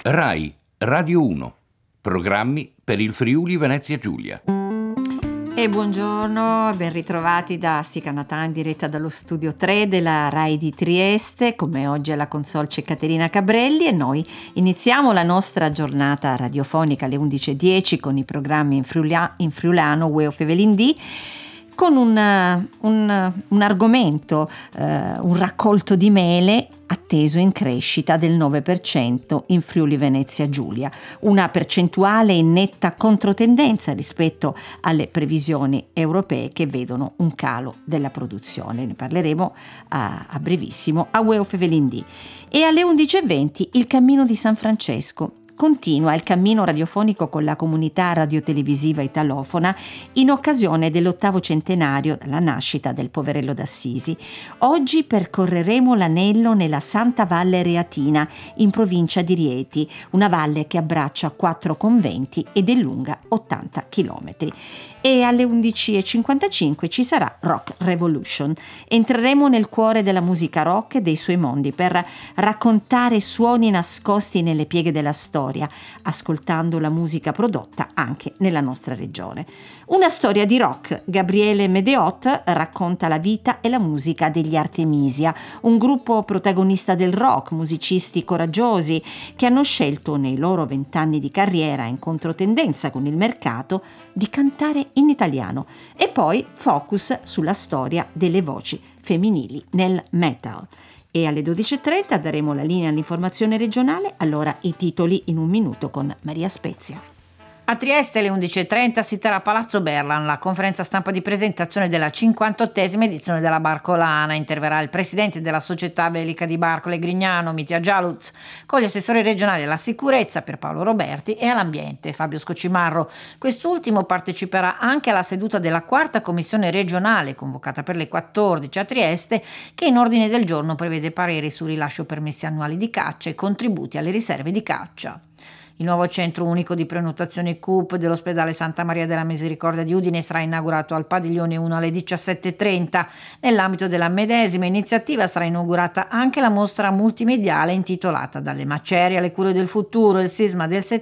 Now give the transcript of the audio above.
Rai Radio 1. Programmi per il Friuli Venezia Giulia. E buongiorno, ben ritrovati da Sicanatà in diretta dallo studio 3 della Rai di Trieste. Come oggi alla console c'è Caterina Cabrelli e noi iniziamo la nostra giornata radiofonica alle 11:10 con i programmi in friulano Way of Evelyn D, con un argomento, un raccolto di mele atteso in crescita del 9% in Friuli Venezia Giulia, una percentuale in netta controtendenza rispetto alle previsioni europee che vedono un calo della produzione. Ne parleremo a brevissimo a Way of Evelyn D. E alle 11:20 il cammino di San Francesco. Continua il cammino radiofonico con la comunità radiotelevisiva italofona in occasione dell'8° centenario dalla nascita del Poverello d'Assisi. Oggi percorreremo l'anello nella Santa Valle Reatina, in provincia di Rieti, una valle che abbraccia 4 conventi ed è lunga 80 chilometri. E alle 11:55 ci sarà Rock Revolution. Entreremo nel cuore della musica rock e dei suoi mondi per raccontare suoni nascosti nelle pieghe della storia, ascoltando la musica prodotta anche nella nostra regione. Una storia di rock. Gabriele Medeot racconta la vita e la musica degli Artemisia, un gruppo protagonista del rock, musicisti coraggiosi che hanno scelto nei loro 20 anni di carriera in controtendenza con il mercato di cantare in italiano. E poi focus sulla storia delle voci femminili nel metal. E alle 12:30 daremo la linea all'informazione regionale, allora i titoli in un minuto con Maria Spezia. A Trieste alle 11:30 si terrà a Palazzo Berlan la conferenza stampa di presentazione della 58esima edizione della Barcolana. Interverrà il presidente della società bellica di Barcole Grignano, Mitja Gialuz, con gli assessori regionali alla sicurezza Pierpaolo Roberti e all'ambiente Fabio Scocimarro. Quest'ultimo parteciperà anche alla seduta della 4ª commissione regionale convocata per le 14 a Trieste, che in ordine del giorno prevede pareri sul rilascio permessi annuali di caccia e contributi alle riserve di caccia. Il nuovo centro unico di prenotazione CUP dell'ospedale Santa Maria della Misericordia di Udine sarà inaugurato al padiglione 1 alle 17:30. Nell'ambito della medesima iniziativa sarà inaugurata anche la mostra multimediale intitolata Dalle macerie alle cure del futuro, il sisma del